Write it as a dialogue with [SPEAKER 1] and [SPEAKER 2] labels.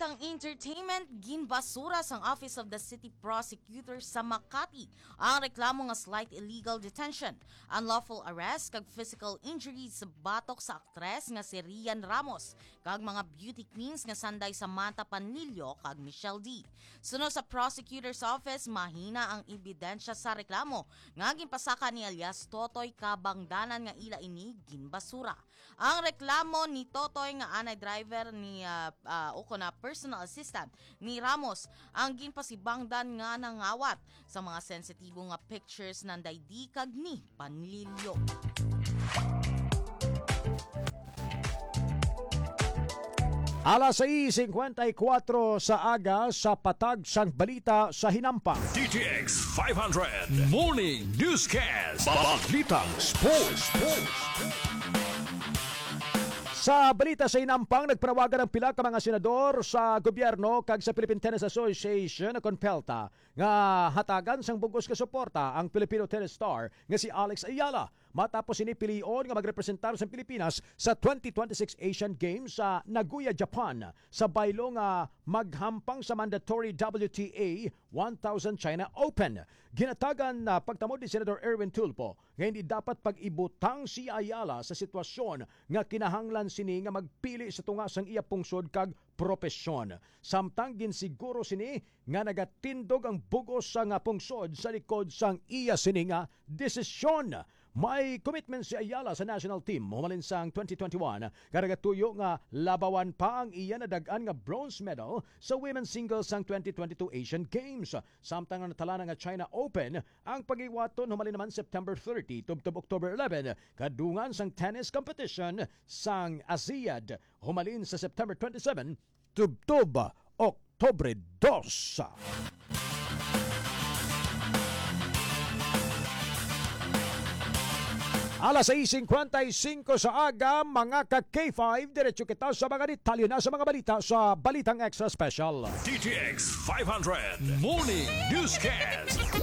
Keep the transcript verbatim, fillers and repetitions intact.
[SPEAKER 1] balitang entertainment, ginbasura sang Office of the City Prosecutor sa Makati ang reklamo nga slight illegal detention, unlawful arrest kag physical injuries sa batok sa aktres nga si Rian Ramos kag mga beauty queens nga sanday Samantha Panlilio kag Michelle D. Sunod sa prosecutor's office, mahina ang ebidensya sa reklamo nga ginpasaka ni alias Totoy kabangdanan nga ila ini ginbasura. Ang reklamo ni Totoy nga anay driver ni uh, uh, o na personal assistant ni Ramos ang ginpasibangdan nga nangawat sa mga sensitibo nga pictures nanday di kag ni Panlilio.
[SPEAKER 2] Alas sais singkwenta y kuwatro sa aga sa patag sang balita sa Hinampang.
[SPEAKER 3] D T X five hundred Morning Newscast. Balitang Sports.
[SPEAKER 2] Sa balita sa Hinampang, nagpanawagan ang pila ka mga senador sa gobyerno kag sa Philippine Tennis Association na konpelta nga hatagan sang bugos ka suporta ang Filipino tennis star nga si Alex Ayala matapos inipilion nga magrepresentar sa Pilipinas sa twenty twenty-six Asian Games sa Nagoya, Japan sa baylo nga maghampang sa mandatory W T A one thousand China Open. Ginatagan na pagtamod ni Senator Erwin Tulfo nga hindi dapat pag-ibutang si Ayala sa sitwasyon nga kinahanglan sini nga magpili sa tunga sang iya pungsod kag propesyon. Samtang ginsiguro sini nga nagatindog ang bugos sa nga pungsod sa likod sang iya sini nga desisyon. May commitment si Ayala sa national team humalin sang twenty twenty-one karagatuyo nga labawan pa ang iya na dagan nga bronze medal sa women's singles sang twenty twenty-two Asian Games. Samtang nga natala nga China Open ang pag-iwaton humalin naman September thirty tubtob October eleven kadungan sang tennis competition sang ASEAD humalin sa September twenty-seven tubtob October two. Alas sais singkwenta y singko sa aga, mga ka-K five, diretso kita sa mga detalye na sa mga balita sa Balitang Extra Special.
[SPEAKER 3] D T X five hundred Morning Newscast.